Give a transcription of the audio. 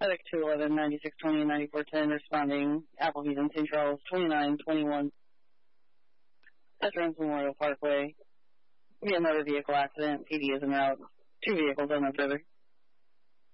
FedEx 211, 9620 and 9410 responding. Applebee's in St. Charles, 2921. Veterans Memorial Parkway. Be another vehicle accident. PD is en route. 2 vehicles on the further.